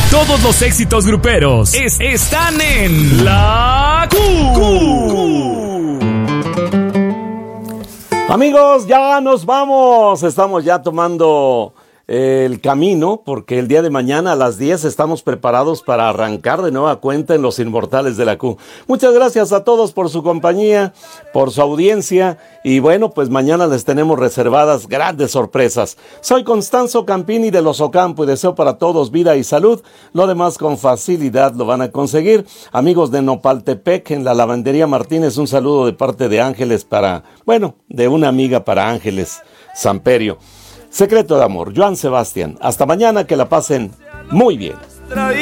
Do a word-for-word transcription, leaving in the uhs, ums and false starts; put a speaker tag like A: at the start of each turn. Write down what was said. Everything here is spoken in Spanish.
A: Todos los éxitos gruperos es, están en La Q. Q.
B: Amigos, ya nos vamos. Estamos ya tomando el camino porque el día de mañana a las diez estamos preparados para arrancar de nueva cuenta en Los Inmortales de la Q. Muchas gracias a todos por su compañía, por su audiencia y bueno, pues mañana les tenemos reservadas grandes sorpresas. Soy Constanzo Campini de Los Ocampo y deseo para todos vida y salud. Lo demás con facilidad lo van a conseguir. Amigos de Nopaltepec, en la Lavandería Martínez, un saludo de parte de Ángeles para, bueno, de una amiga para Ángeles Samperio. Secreto de amor, Joan Sebastián. Hasta mañana, que la pasen muy bien.